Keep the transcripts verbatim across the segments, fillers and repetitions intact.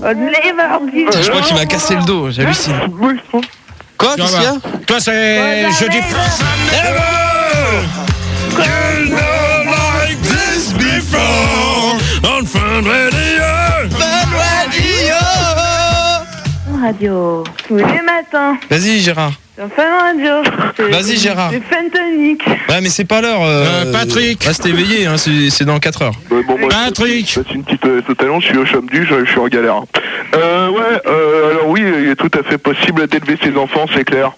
Je crois qu'il m'a cassé le dos, j'hallucine. Quoi, qu'est-ce qu'il y a? Toi, c'est jeudi. Radio, tous les matins. Vas-y, Gérard. Sur Fun Radio. Vas-y, Gérard. C'est Fentonic. Ouais, mais c'est pas l'heure. Euh, Euh, Patrick. Reste éveillé, hein, c'est, c'est dans quatre heures. Ouais, bon, moi, Patrick. c'est une petite euh, talent, je suis au chômage, je, je suis en galère. Euh, ouais, euh, alors oui, il est tout à fait possible d'élever ses enfants, c'est clair.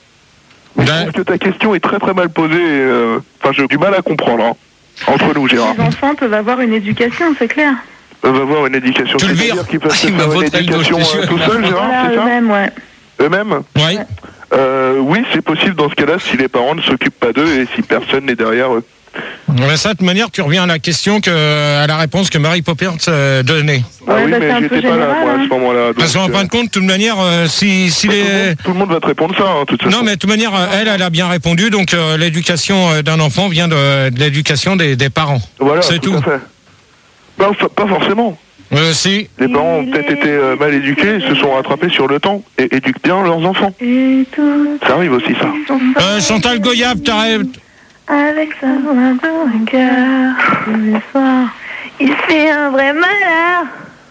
Mais je Ouais. trouve que ta question est très très mal posée. et, euh, Enfin, j'ai du mal à comprendre. Hein. Entre nous, Gérard. Les enfants peuvent avoir une éducation, c'est clair. On va avoir une éducation. Tu le vires. C'est-à-dire qu'ils peuvent Ah, se il m'a faire une voté le dos, éducation je suis euh, sûr. tout seul, Gérard, Voilà, c'est ça eux-mêmes, ouais. Eux-mêmes Oui. euh, Oui, c'est possible dans ce cas-là si les parents ne s'occupent pas d'eux et si personne n'est derrière eux. Ouais, ça, de toute manière, tu reviens à la question que, à la réponse que Marie Popper te donnait. Ah Ouais, oui, bah, c'est mais un peu j'étais pas là, général, moi, à hein. ce moment-là. donc, Parce qu'en euh, fin de compte, de toute manière, euh, si, si tout, le les... monde, tout le monde va te répondre ça, hein, de toute façon. Non, mais de toute manière, euh, elle, elle a bien répondu. Donc, euh, l'éducation euh, d'un enfant vient de, de l'éducation des, des parents. Voilà, c'est tout. tout. À fait. Bah, enfin, pas forcément. Euh, si. Les parents ont peut-être été euh, mal éduqués, se sont rattrapés sur le temps et éduquent bien leurs enfants. Et tout Ça arrive aussi, ça. Euh, Chantal Goyave, t'arrêtes. avec sa main dans le cœur, tous les soirs, il fait un vrai malheur.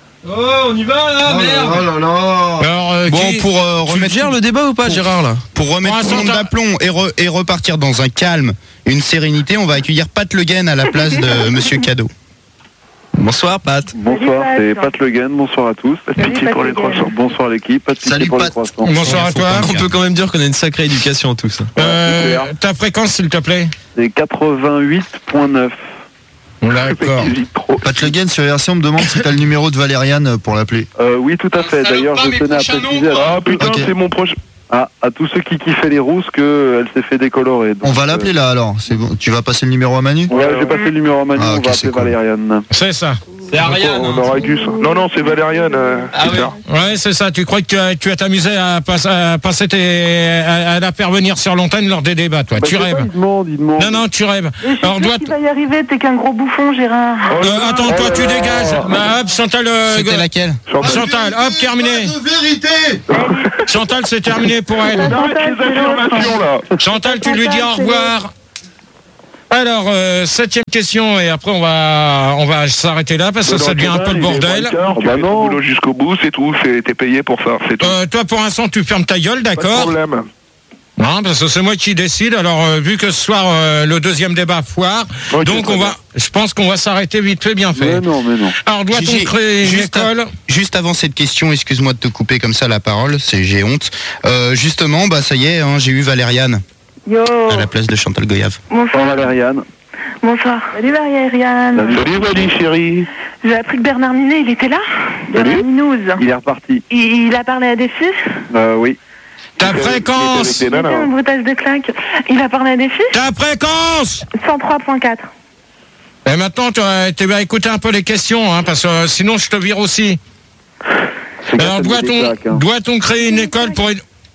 Oh, on y va là, merde. Oh là là. Alors, euh, Bon, qui- pour euh, Tu remettre, gères le débat ou pas, Gérard, là? pour remettre Pour tout le monde l'instant, d'aplomb et, re- et repartir dans un calme, une sérénité, on va accueillir Pat Le Guen à la place de Monsieur Cadeau. Bonsoir, Pat. Bonsoir, Salut, c'est Pat. Pat Le Guen, bonsoir à tous. Pas de pitié Salut, pour les Pat Le Guen. croissants. Bonsoir l'équipe, pas de pitié Salut, pour les Pat. croissants. Bonsoir à toi. On peut quand même dire qu'on a une sacrée éducation, tous. Euh, super. ta fréquence, s'il te plaît. C'est quatre-vingt-huit virgule neuf. D'accord. J'hésite trop. Pat Le Guen sur R C, on me demande si t'as le numéro de Valériane pour l'appeler. Euh, oui, tout à fait. D'ailleurs, je tenais à préciser à, Ah putain, Ok. c'est mon proche. à- à tous ceux qui kiffaient les rousses qu'elle s'est fait décolorer. Donc, On va l'appeler là alors. C'est bon. Tu vas passer le numéro à Manu? euh, Ouais, j'ai passé le numéro à Manu, Ah, ok, on va c'est appeler cool. Valériane. C'est ça. C'est Ariane. On aurait dû ça. Non, non, c'est Valériane. euh, Ah c'est oui. ça. Ouais, c'est ça. Tu crois que tu as, tu as t'amusé à, passe- à passer tes, à, à la faire venir sur l'antenne lors des débats, toi. Bah, tu je sais pas, rêves. il demande, il demande. Non, non, tu rêves. Je suis Alors, sûre doit. qu'il va y arriver, t'es qu'un gros bouffon, Gérard. Oh là Euh, là, attends, oh toi, là tu là. dégages. Bah, hop, Chantal. euh, C'était go- laquelle? Chantal. Chantal, hop, terminé. Chantal, c'est terminé pour elle. Arrête les affirmations là. Chantal, tu lui dis au revoir. Alors, euh, septième question, et après on va on va s'arrêter là parce que ça devient un peu le bordel. Tu Oh, bah fais ton non. boulot jusqu'au bout, c'est tout. c'est- T'es payé pour ça, c'est tout. Euh, toi, pour l'instant, tu fermes ta gueule, Pas de d'accord? problème. Non, parce que c'est moi qui décide. Alors, euh, vu que ce soir euh, le deuxième débat foire, Ok, donc très on bien. va, je pense qu'on va s'arrêter vite fait, bien fait. Mais non, mais non. Alors, doit-on Gigi, créer une juste à- école? Juste avant cette question, excuse-moi de te couper comme ça la parole, c'est j'ai honte. Euh, justement, bah ça y est, hein, j'ai eu Valériane Yo, à la place de Chantal Goyave. Bonsoir bonsoir. Valériane. Bonsoir. Salut Valériane. Salut Wally chérie. J'ai appris que Bernard Minet, il était là. Bernard Minouze. Il est reparti. Il, il a parlé à des filles. Euh, oui. Ta Il était avec fréquence! des Il était nanas. en brutage de claque. Il a parlé à des filles. Ta fréquence! cent trois virgule quatre. Et maintenant, tu vas tu vas écouter un peu les questions, hein, parce que euh, sinon je te vire aussi. C'est Alors, grâce à des doit-on claques, hein. doit-on créer une école pour...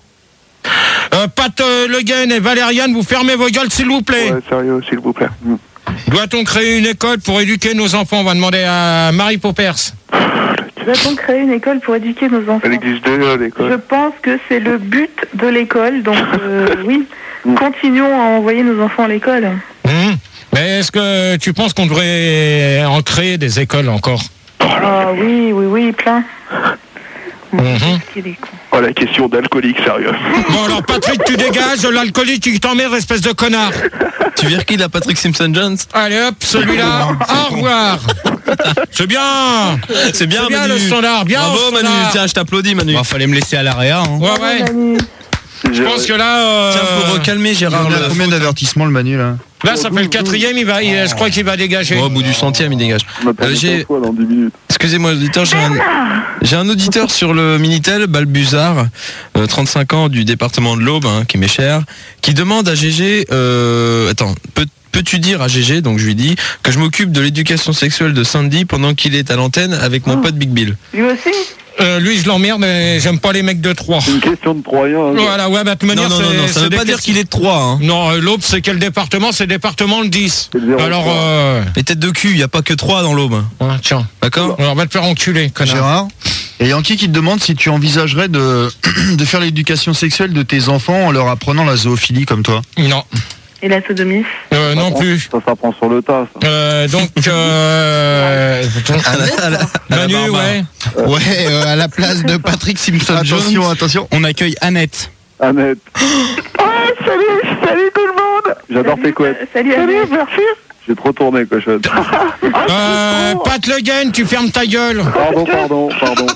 Euh, Pat euh, Le Guen et Valériane, vous fermez vos gueules, s'il vous plaît. Ouais, sérieux, s'il vous plaît. Doit-on créer une école pour éduquer nos enfants? On va demander à Marie Poppers. Doit-on créer une école pour éduquer nos enfants? Elle existe déjà Je l'école. pense que c'est le but de l'école, donc euh, oui, continuons à envoyer nos enfants à l'école. Hum. Mais est-ce que tu penses qu'on devrait en créer des écoles encore? Ah oui, oui, oui, plein. Mhm. Qu'il est con. Oh la question d'alcoolique, sérieux. Bon alors Patrick, tu dégages, l'alcoolique tu t'emmerdes, espèce de connard. Tu vires qui, la Patrick Simpson-Jones? Allez hop, celui-là, au revoir. C'est bien. C'est bien, C'est bien Manu. le standard, bien Bravo, au Manu. standard. Tiens, je t'applaudis, Manu. Bon, fallait me laisser à l'area. Hein. Ouais, ouais. Manu. Je pense que là, euh, Tiens, faut recalmer Il Gérard. en a le- combien d'avertissements le Manu là? là ça fait le quatrième, il va, il- je crois qu'il va dégager. Bon, au bout du centième, il dégage. On m'appelle Euh, j'ai- deux fois dans dix minutes. Excusez-moi, auditeur, j'ai un, j'ai un auditeur sur le Minitel, Balbuzard, euh, trente-cinq ans, du département de l'Aube, hein, qui m'est cher, qui demande à Gégé, euh, attends, peut, peux-tu dire à Gégé, donc je lui dis, que je m'occupe de l'éducation sexuelle de Sandy pendant qu'il est à l'antenne avec mon Oh. pote Big Bill. Lui aussi. Euh, lui je l'emmerde, mais j'aime pas les mecs de trois. C'est une question de Troyen. Hein. Voilà, ouais, bah de toute manière, Non, non, non, c'est- non, ça c'est veut des pas dire questions- qu'il est de trois, hein. Non, euh, l'Aube, c'est quel département? C'est département le dix. C'est le zéro Alors, trois. euh... Les têtes de cul, il n'y a pas que trois dans l'Aube. ah, tiens. D'accord? Alors, on va te faire enculer, connard. Gérard? Et Yankee qui te demande si tu envisagerais de, de faire l'éducation sexuelle de tes enfants en leur apprenant la zoophilie comme toi. Non. Et la sodomie? Euh, non plus. Ça s'apprend sur le tas, ça. Euh, donc, euh, Manu, ouais. Ouais, euh, à la place de Patrick Simpson Jones, Attention, attention. on accueille Annette. Annette. Oh, salut, salut tout le monde. J'adore tes couettes. Euh, Salut, salut, merci. J'ai trop tourné, cochonne. Euh, Pat Le Guen, tu fermes ta gueule. Pardon, pardon, pardon.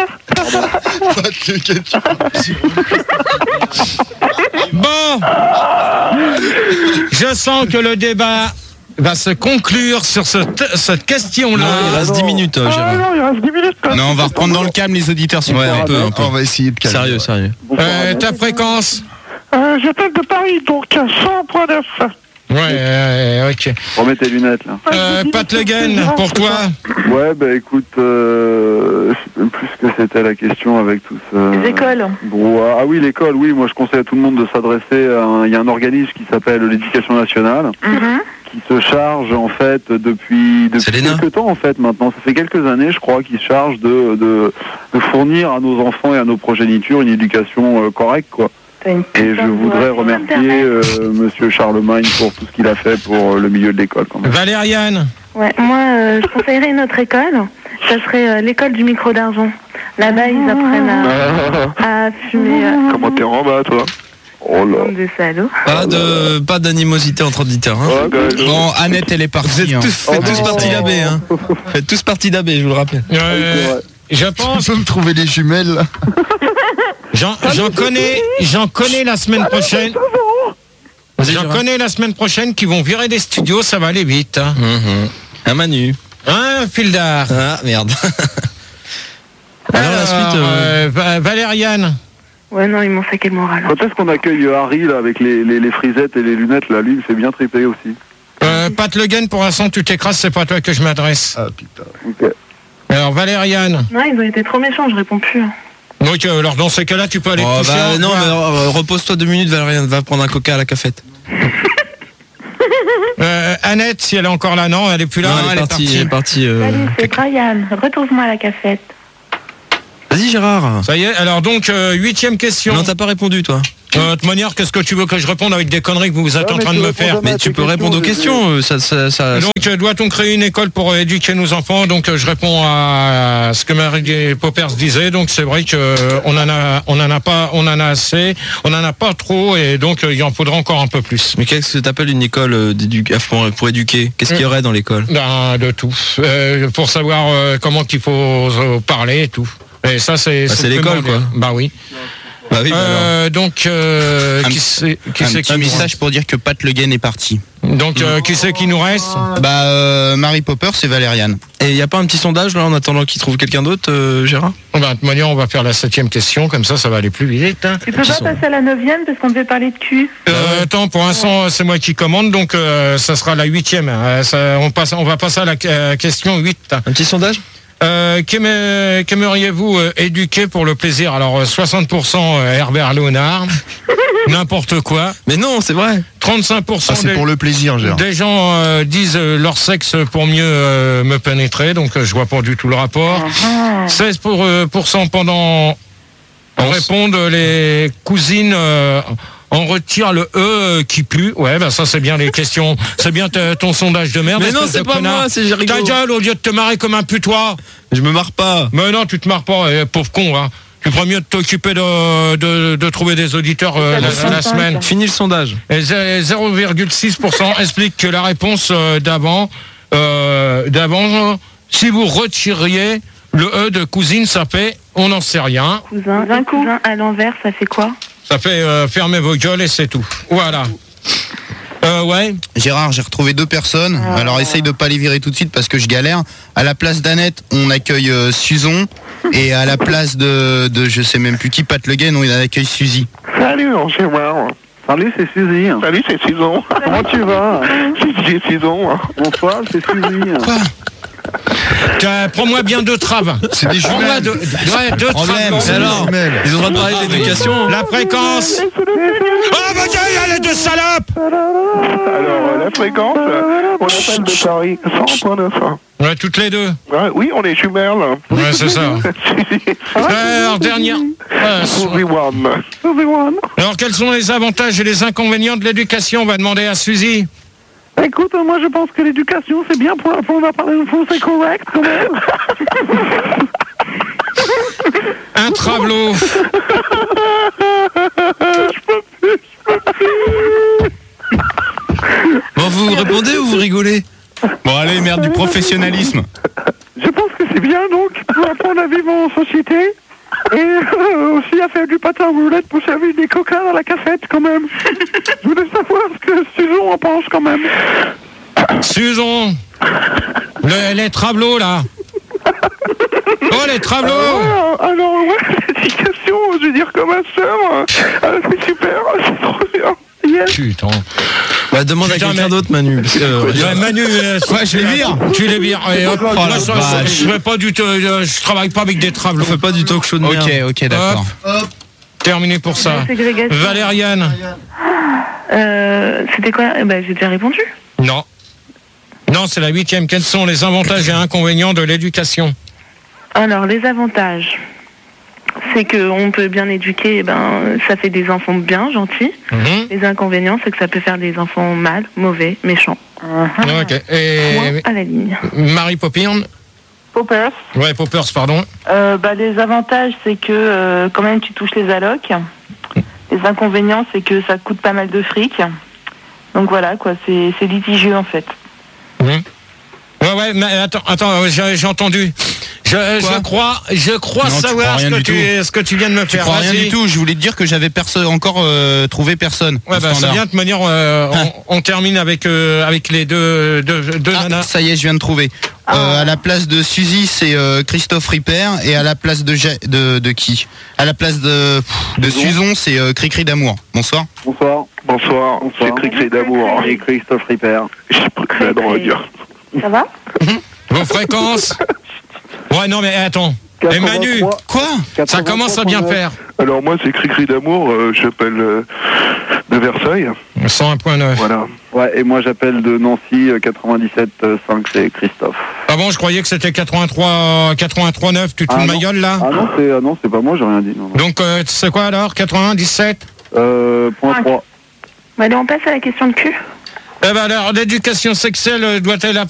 Bon, je sens que le débat va se conclure sur ce t- cette question-là. Non, il reste dix minutes, euh, Gérard. non, il reste dix minutes. Non, on va reprendre dans le calme les auditeurs, s'il vous Ouais, plaît. un peu, un peu. On va essayer de calmer. Sérieux, sérieux. Euh, ta fréquence? Euh, J'appelle de Paris, donc cent point neuf. Ouais, euh, ok. Remets tes lunettes, là. Euh, Pat Le Guen, pour toi? Ouais, bah écoute, euh, je sais même plus ce que c'était la question avec tout ça. Les écoles. Brouhaha. Ah oui, l'école, oui, moi je conseille à tout le monde de s'adresser à un... Il y a un organisme qui s'appelle l'Éducation nationale, Mhm. qui se charge en fait depuis, depuis C'est l'E N A. quelques temps en fait maintenant. Ça fait quelques années, je crois, qu'il se charge de, de, de fournir à nos enfants et à nos progénitures une éducation euh, correcte, quoi. T'as une Et je putain de voudrais voix. remercier euh, Monsieur Charlemagne pour tout ce qu'il a fait pour euh, le milieu de l'école, quand même. Valériane? Ouais, moi, euh, je conseillerais une autre école. Ça serait euh, l'école du micro d'argent. Là-bas, ils apprennent à, à fumer euh, Comment t'es en bas, toi? Oh là. comme des salauds. Pas de pas d'animosité entre auditeurs. Hein. Ouais, bah, je- Bon, Annette, elle est Vous partie. êtes hein. tous, faites Oh tous non. partie d'A B. Hein. Faites tous partie d'A B, je vous le rappelle. Euh, c'est vrai. je Tu pense, peux me trouver les jumelles là. j'en j'en connais, j'en connais la semaine prochaine. Vas-y, J'en Gérard. connais la semaine prochaine qui vont virer des studios, ça va aller vite. Hein, Mhm. Un Manu. hein Fildar? Ah, merde. Alors, la suite. euh, euh, Va- Valériane? Ouais, non, ils m'ont saqué le moral. Quand est-ce qu'on accueille euh, Harry là avec les, les, les frisettes et les lunettes là? Lui, il me fait bien triper aussi. Euh, Pat Le Guen, pour l'instant, tu t'écrases, c'est pas à toi que je m'adresse. Ah putain. Ok. Alors, Valériane? Non, ils ont été trop méchants, je réponds plus. hein. Donc, euh, alors, dans ces cas-là, tu peux aller Oh, te coucher. bah, au non, revoir. mais alors, euh, repose-toi deux minutes, Valériane. Va prendre un coca à la cafette. Euh, Annette, si elle est encore là, non, elle est plus là. non, hein, elle est partie. Elle est partie. euh, Salut, c'est Brian. Retrouve-moi à la cafette. Vas-y, Gérard. Ça y est, alors donc, euh, huitième question. Non, t'as pas répondu, toi. Euh, de toute manière, qu'est-ce que tu veux que je réponde avec des conneries que vous êtes Ah, en mais train tu de me réponds faire? jamais. Mais tu tes peux répondre aux questions, questions. euh, Ça, ça, ça- Donc, euh, doit-on créer une école pour euh, éduquer nos enfants? Donc, euh, je réponds à ce que Marie Poppers disait. Donc, c'est vrai que euh, on en a, on en a pas, on en a assez, on en a pas trop, et donc euh, il en faudra encore un peu plus. Mais qu'est-ce que t'appelles une école euh, d'édu- euh, pour, pour éduquer? Qu'est-ce qu'il y aurait dans l'école? Ben, de tout, Euh, pour savoir euh, comment qu'il faut euh, parler et tout. Et ça, c'est Bah, c'est le l'école, primordial. quoi. Bah oui. Bah oui, bah alors. Euh, donc, euh, Un- qui c'est qui Un c'est petit qui nous- message pour dire que Pat Le Guen est parti. Donc, euh, qui c'est qui nous reste? Bah, euh, Marie Popper, c'est Valériane. Et y a pas un petit sondage là en attendant qu'il trouve quelqu'un d'autre, euh, Gérard? Ben, de toute manière, on va faire la septième question, comme ça, ça va aller plus vite. Hein. Tu peux Qui pas sont- passer à la neuvième parce qu'on devait parler de cul. Euh, attends, pour l'instant, c'est moi qui commande, donc euh, ça sera la huitième. Euh, ça- on, passe, on va passer à la euh, question huit. Un petit sondage? Euh, qu'aimez- Qu'aimeriez-vous euh, éduquer pour le plaisir? Alors, euh, soixante pour cent euh, Herbert Léonard, n'importe quoi. Mais non, c'est vrai. trente-cinq pour cent Ah, c'est des, pour le plaisir, Gérard. des gens euh, disent euh, leur sexe pour mieux euh, me pénétrer, donc euh, je vois pas du tout le rapport. seize pour cent pour, pour cent pendant... On répondent les cousines... euh, on retire le E euh, qui pue. Ouais, bah ça c'est bien les questions. C'est bien t- ton sondage de merde. Mais non, espèce c'est de pas connard. moi, c'est Jéricho. Ta gueule au lieu de te marrer comme un putois. Je me marre pas. Mais non, tu te marres pas, eh, pauvre con. Hein. Tu ferais mieux de t'occuper de, de, de trouver des auditeurs euh, la, la- la semaine. Fini le sondage. Et zé- zéro virgule six pour cent explique que la réponse euh, d'avant, euh, d'avant, euh, si vous retiriez le E de cousine, ça fait, on n'en sait rien. Cousin, un cousin à l'envers, ça fait quoi? Ça fait euh, fermer vos gueules et c'est tout. Voilà. Euh, ouais. Gérard, j'ai retrouvé deux personnes. Alors essaye de pas les virer tout de suite parce que je galère. À la place d'Annette, on accueille euh, Suzon. Et à la place de, de je sais même plus qui, Pat Le Guen, on accueille Suzy. Salut, on sait voir. Salut, c'est Suzy. Salut, c'est Susan. Comment tu vas? C'est Susan. Bonsoir, c'est Suzy. Quoi? Tiens, prends-moi bien deux traves. C'est des Prends-moi jumelles. deux, ouais, deux Problème, traves. c'est Alors, jumelles. ils ont le droit de parler de l'éducation. La fréquence. Ah bah tiens, il y a les deux salopes. Alors, euh, la fréquence, euh, on appelle de Paris cent point neuf. Ouais, toutes les deux. Ouais, oui, on est jumelles. Ouais, c'est ça. Alors, dernière. euh, Everyone. Everyone. Alors, quels sont les avantages et les inconvénients de l'éducation? On va demander à Suzy. Écoute, moi je pense que l'éducation c'est bien pour apprendre à parler le faux, c'est correct quand même. Un travelot. Bon, vous répondez ou vous rigolez? Bon, allez, merde du professionnalisme. Je pense que c'est bien donc pour apprendre à vivre en société et euh, aussi à faire du patin à roulettes pour servir des coquins à la cassette quand même. Je voulais savoir ce que Susan en pense quand même. Susan. Le- les travelots, là. Oh, les travelots. Alors, alors, ouais, l'éducation, je veux dire, comme ma sœur, euh, c'est super, c'est trop bien. Yes. Putain. Bah, demande Putain, à quelqu'un mais- d'autre, Manu. parce que, euh, Ouais, Manu, euh, Ouais, je les vire. Tu les vires. Et hop, Oh, moi, la ça, vache. je fais pas du tout, euh, je travaille pas avec des on travelots. fait pas du talk show de merde. Ok, ok, d'accord. Terminé pour ça. Ségrégation. Valériane. Euh, C'était quoi? Eh ben, j'ai déjà répondu. Non. Non, c'est la huitième. Quels sont les avantages et inconvénients de l'éducation? Alors, les avantages, c'est qu'on peut bien éduquer, eh ben, ça fait des enfants bien, gentils. Mhm. Les inconvénients, c'est que ça peut faire des enfants mal, mauvais, méchants. Ok. Et Point à la ligne. Marie Popin. Poppers. Ouais, Poppers, pardon. Euh, bah, les avantages, c'est que euh, quand même tu touches les allocs. Les inconvénients, c'est que ça coûte pas mal de fric. Donc voilà, quoi, c'est c'est litigieux en fait. Mhm. Ouais, ouais, mais attends, attends, j'ai j'ai entendu. Je, je crois, je crois Non, tu crois savoir ce rien que, du tu, tout. ce que tu viens de me Tu faire. crois rien Vas-y. du tout. Je voulais te dire que j'avais perso- encore euh, trouvé personne. Ouais, au bah, c'est standard. bien de manière, euh, on, on termine avec, euh, avec les deux, deux, deux Ah, nanas. ça y est, je viens de trouver. Euh, à la place de Suzy, c'est euh, Christophe Ripper. Et à la place de Ja- de, de qui? À la place de, pff, de Susan, c'est euh, Cricri d'amour. Bonsoir. Bonsoir. Bonsoir, c'est Cricri d'amour. Et Christophe Ripper. J'ai pris de la drogue. Ça va? Vos fréquences. Ouais, non, mais attends. Et Manu, Quoi? ça commence à bien faire. Alors moi, c'est Cricri d'amour, euh, j'appelle euh, de Versailles. cent un point neuf. Voilà. Ouais, et moi j'appelle de Nancy, euh, quatre-vingt-dix-sept virgule cinq, c'est Christophe. Ah bon, je croyais que c'était quatre-vingt-trois, quatre-vingt-trois neuf. Tu te fous Ah de ma non. gueule, là? Ah non, c'est ah non, c'est pas moi, j'ai rien dit. Non, non. Donc, euh, c'est quoi alors? quatre-vingt-dix-sept? Euh, point Cinq. trois. Bah, allez, on passe à la question de cul. Eh ben alors, l'éducation sexuelle doit-elle